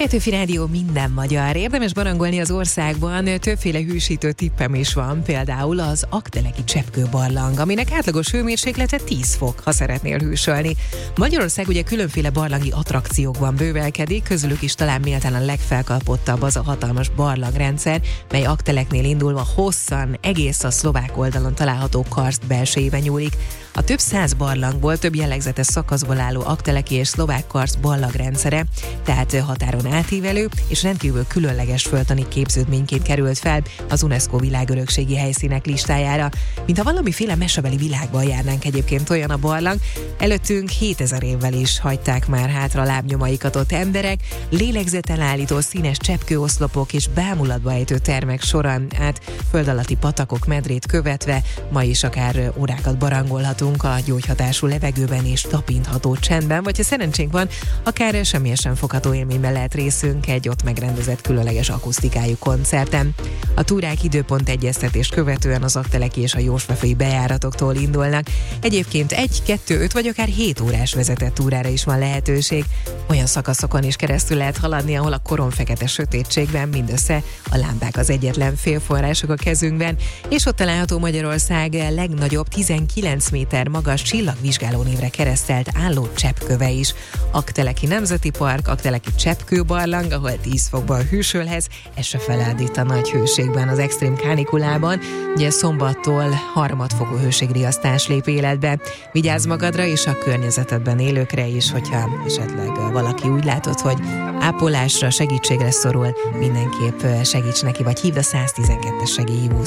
Petőfi Rádió minden magyar. Érdemes barangolni az országban, többféle hűsítő tippem is van, például az Aggteleki cseppkőbarlang, aminek átlagos hőmérséklete 10 fok, ha szeretnél hűsölni. Magyarország ugye különféle barlangi attrakciókban bővelkedik, közülük is talán méltán a legfelkalpottabb az a hatalmas barlangrendszer, mely Aggteleknél indulva hosszan egész a szlovák oldalon található karszt belsejében nyúlik. A több 100 barlangból, több jellegzetes szakaszból álló Aggteleki és szlovák karszt barlangrendszere, tehát határon átívelő és rendkívül különleges földtani képződményként került fel az UNESCO világörökségi helyszínek listájára. Mintha valamiféle mesebeli világban járnánk egyébként, olyan a barlang. Előttünk 7000 évvel is hagyták már hátra lábnyomaikat ott emberek, lélegzeten állító színes cseppkőoszlopok és bámulatba ejtő termek során át föld alatti patakok medrét követve ma is akár órákat barangolhatunk a gyógyhatású levegőben és tapintható csendben, vagy ha szerencsénk van, akár semmiesen fogható élményben lehet részünk egy ott megrendezett különleges akusztikájú koncerten. A túrák időpont egyeztetést követően az Aggteleki és a Jósvefői bejáratoktól indulnak. Egyébként 1, 2, 5 vagy akár 7 órás vezetett túrára is van lehetőség. Olyan szakaszokon is keresztül lehet haladni, ahol a koronfekete sötétségben mindössze a lámpák az egyetlen félforrások a kezünkben, és ott található Magyarország legnagyobb 19 méter magas csillagvizsgáló névre keresztelt álló cseppköve is. Aggteleki Nemzeti Park, Aggteleki cseppkőbarlang, ahol 10 fokban hűsölhetsz, ez se feled itt a nagy hőségben, az extrém kánikulában. Ugye szombattól harmadfokú hőségriasztás lép életbe. Vigyázz magadra és a környezetedben élőkre is, hogyha esetleg valaki úgy látod, hogy ápolásra, segítségre szorul, mindenképp segíts neki, vagy hívd a 112-es segélyhívó